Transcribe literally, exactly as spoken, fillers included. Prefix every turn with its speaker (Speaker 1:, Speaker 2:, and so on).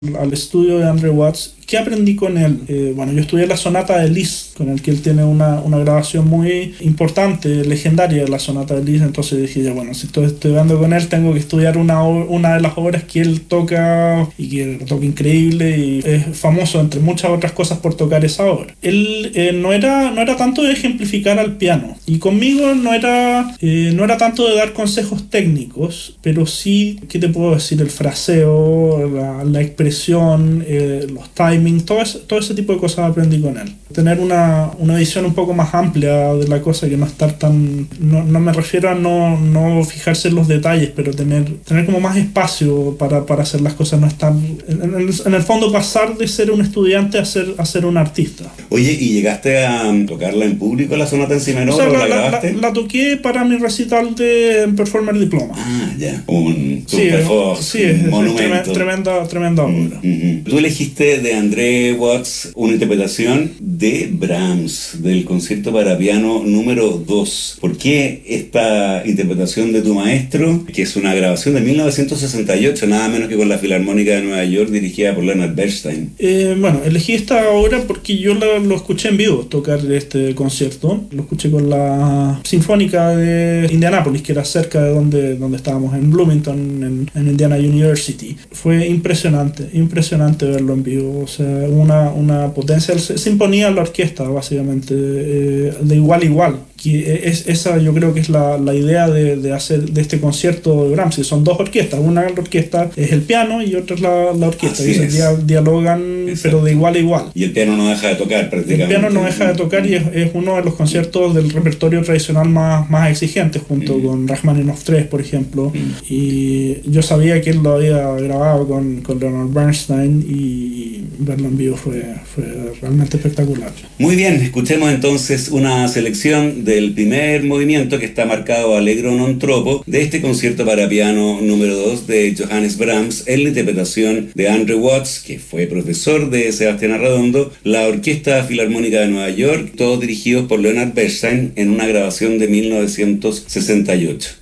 Speaker 1: al estudio de Andrew Watts. ¿Qué aprendí con él? Eh, bueno, yo estudié la sonata de Liszt, con el que él tiene una, una grabación muy importante, legendaria de la sonata de Liszt. Entonces dije, ya bueno, si estoy estudiando con él, tengo que estudiar una, una de las obras que él toca y que toca increíble y es famoso, entre muchas otras cosas, por tocar esa obra. Él eh, no, era, no era tanto de ejemplificar al piano, y conmigo no era, eh, no era tanto de dar consejos técnicos, pero sí, ¿qué te puedo decir? El fraseo, la, la expresión, eh, los timings, todo ese, todo ese tipo de cosas aprendí con él. Tener una, una visión un poco más amplia de la cosa, que no estar tan... No, no me refiero a no, no fijarse en los detalles, pero tener, tener como más espacio para, para hacer las cosas, no estar... En, en, el, en el fondo, pasar de ser un estudiante a ser, a ser un artista.
Speaker 2: Oye, ¿y llegaste a tocarla en público, la sonata en si menor,
Speaker 1: o sea,
Speaker 2: o
Speaker 1: la,
Speaker 2: la
Speaker 1: la,
Speaker 2: grabaste?
Speaker 1: La, la toqué para mi recital de Performer Diploma.
Speaker 2: Ah, ya. Un
Speaker 1: sí,
Speaker 2: Superfox,
Speaker 1: sí,
Speaker 2: un
Speaker 1: es,
Speaker 2: monumento.
Speaker 1: Es tremenda, tremenda obra.
Speaker 2: Mm-hmm. Tú elegiste de André Watts una interpretación de Brahms, del concierto para piano número dos. ¿Por qué esta interpretación de tu maestro, que es una grabación de mil novecientos sesenta y ocho, nada menos que con la Filarmónica de Nueva York, dirigida por Leonard Bernstein?
Speaker 1: Eh, bueno, elegí esta obra porque yo la, lo escuché en vivo tocar este concierto. Lo escuché con la Sinfónica de Indianápolis, que era cerca de donde, donde estábamos, en Bloomington, en, en Indiana University. Fue impresionante, impresionante verlo en vivo. O sea, una, una potencia. Se, se imponía la orquesta, básicamente, eh, de igual a igual. Que es, esa yo creo que es la, la idea de, de hacer de este concierto de Brahms, que son dos orquestas. Una la orquesta es el piano y otra es la, la orquesta. Y se dia, dialogan, exacto, pero de igual a igual.
Speaker 2: Y el piano no deja de tocar prácticamente.
Speaker 1: El piano no deja de tocar y es, es uno de los conciertos del repertorio tradicional más, más exigentes, junto mm. con Rachmaninoff tres, por ejemplo. Mm. Y yo sabía que él lo había grabado con, con Leonard Bernstein, y verlo en vivo fue, fue realmente espectacular.
Speaker 2: Muy bien, escuchemos entonces una selección de del primer movimiento, que está marcado Allegro non troppo, de este concierto para piano número dos de Johannes Brahms, en la interpretación de Andrew Watts, que fue profesor de Sebastián Arredondo, la Orquesta Filarmónica de Nueva York, todos dirigidos por Leonard Bernstein, en una grabación de mil novecientos sesenta y ocho.